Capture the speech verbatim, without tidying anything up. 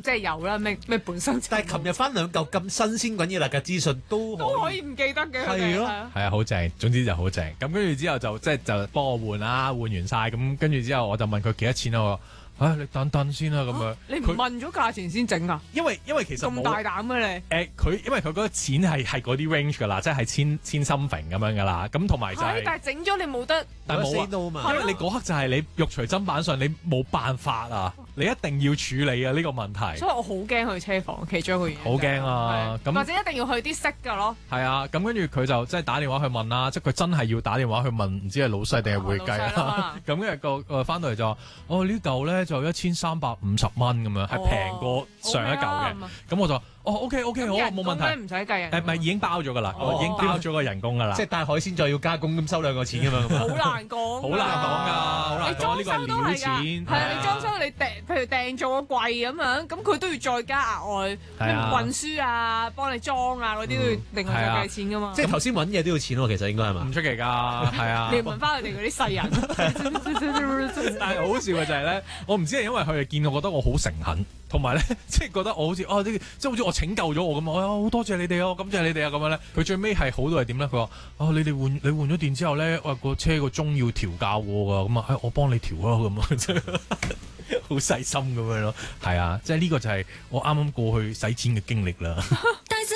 即係有啦，咩咩本身就冇。 但係琴日翻兩嚿咁新鮮滾熱辣嘅資訊都都可以唔記得嘅，佢哋係咯係啊係啊，好正，總之就好正。咁跟住之後就即係就幫我換啦，換完晒咁，跟住之後我就問佢幾多錢啊？我話啊，你等等先啦咁樣。 你唔佢問咗價錢先整啊？ 因為因為其實冇咁大膽嘅你？ 誒佢因為佢嗰個錢係係嗰啲 range 㗎啦，即係千千 something 咁樣㗎啦。咁同埋就係、 係，但係整咗你冇得。 但係冇 say 啊 no 嘛因為你嗰刻就係你肉隨砧板上，你冇辦法啊，你一定要處理啊呢、呢個問題。 所以我好驚去車房，其中一個原因。 好驚啊咁係或者一定要去啲識㗎咯。 係啊，咁跟住佢就即係打電話去問啦，即係佢真係要打電話去問，唔知係老細定係會計哦老細啦啦。咁跟住個誒翻到嚟就話，哦呢嚿咧就一千三百五十蚊咁樣，係平過上一嚿嘅。咁我就話哦 OK OK 好啊，冇問題。 唔使計人工。 誒唔係已經包咗㗎啦， 哦我已經包咗個人工㗎啦。 即係帶海鮮再要加工咁收兩個錢㗎嘛。 好難講。 好難講㗎，好難講你裝呢個係料修都係㗎， 錢。 係啊！你裝修你訂，譬如訂做個櫃咁樣，咁佢都要再加額外咩係啊運輸啊，幫你裝啊嗰啲都要另外再計錢㗎嘛。 即係頭先揾嘢都要錢喎，其實應該係嘛唔？出奇㗎，係啊。 你問翻佢哋嗰啲細人， 但係好笑嘅就係咧，我唔知係因為佢哋見我覺得我好誠懇，同埋咧即係覺得我好似哦呢，即係好似我拯救咗我咁啊！好多謝你哋啊，感謝你哋啊咁樣咧。佢最尾係好到係點咧？佢話哦，你哋換你換咗電之後咧，哇個車個鐘要調校喎咁啊，誒我幫你調咯咁啊，即係好細心咁樣咯。係啊，即係呢個就係我啱啱過去使錢嘅經歷啦。